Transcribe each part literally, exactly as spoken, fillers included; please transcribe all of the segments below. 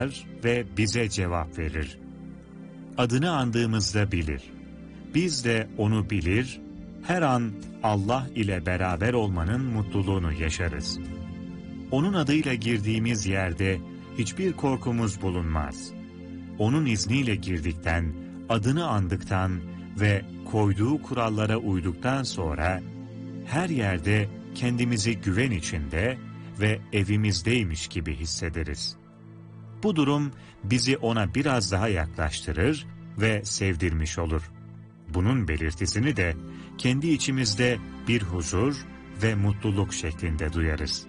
ve bize cevap verir. Adını andığımızda bilir. Biz de onu bilir, her an Allah ile beraber olmanın mutluluğunu yaşarız. Onun adıyla girdiğimiz yerde hiçbir korkumuz bulunmaz. Onun izniyle girdikten, adını andıktan ve koyduğu kurallara uyduktan sonra her yerde kendimizi güven içinde ve evimizdeymiş gibi hissederiz. Bu durum bizi ona biraz daha yaklaştırır ve sevdirmiş olur. Bunun belirtisini de kendi içimizde bir huzur ve mutluluk şeklinde duyarız.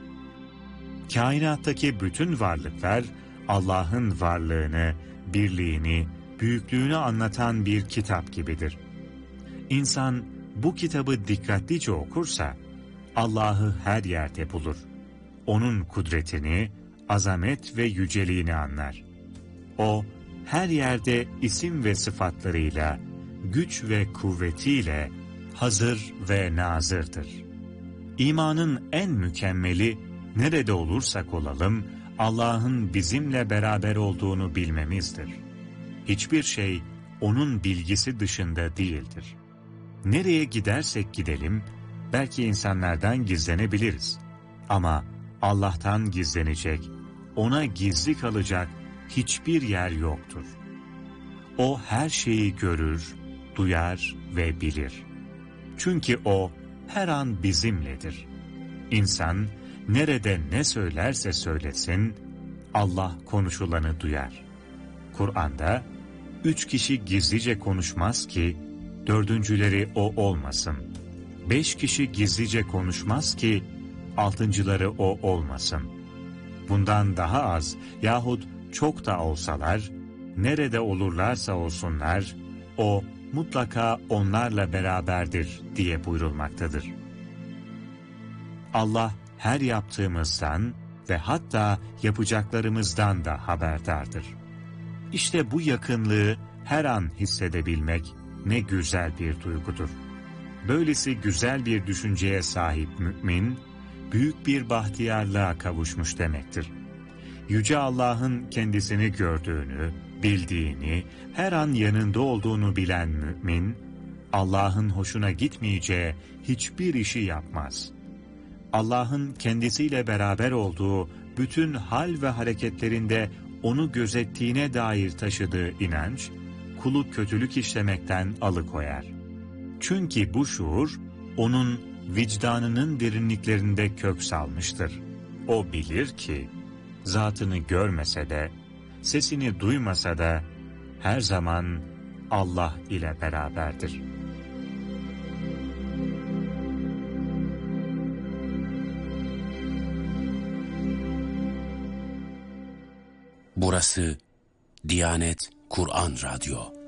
Kainattaki bütün varlıklar Allah'ın varlığını, birliğini, büyüklüğünü anlatan bir kitap gibidir. İnsan bu kitabı dikkatlice okursa Allah'ı her yerde bulur. Onun kudretini, azamet ve yüceliğini anlar. O, her yerde isim ve sıfatlarıyla, güç ve kuvvetiyle hazır ve nazırdır. İmanın en mükemmeli, nerede olursak olalım, Allah'ın bizimle beraber olduğunu bilmemizdir. Hiçbir şey onun bilgisi dışında değildir. Nereye gidersek gidelim, belki insanlardan gizlenebiliriz. Ama Allah'tan gizlenecek, ona gizli kalacak hiçbir yer yoktur. O her şeyi görür, duyar ve bilir. Çünkü o her an bizimledir. İnsan nerede ne söylerse söylesin, Allah konuşulanı duyar. Kur'an'da, üç kişi gizlice konuşmaz ki, dördüncüleri o olmasın. Beş kişi gizlice konuşmaz ki, altıncıları o olmasın. Bundan daha az yahut çok da olsalar, nerede olurlarsa olsunlar, o mutlaka onlarla beraberdir diye buyurulmaktadır. Allah her yaptığımızdan ve hatta yapacaklarımızdan da haberdardır. İşte bu yakınlığı her an hissedebilmek ne güzel bir duygudur. Böylesi güzel bir düşünceye sahip mümin, büyük bir bahtiyarlığa kavuşmuş demektir. Yüce Allah'ın kendisini gördüğünü, bildiğini, her an yanında olduğunu bilen mümin, Allah'ın hoşuna gitmeyeceği hiçbir işi yapmaz. Allah'ın kendisiyle beraber olduğu bütün hal ve hareketlerinde onu gözettiğine dair taşıdığı inanç, kulu kötülük işlemekten alıkoyar. Çünkü bu şuur, onun vicdanının derinliklerinde kök salmıştır. O bilir ki, zatını görmese de, sesini duymasa da, her zaman Allah ile beraberdir. Burası Diyanet Kur'an Radyo.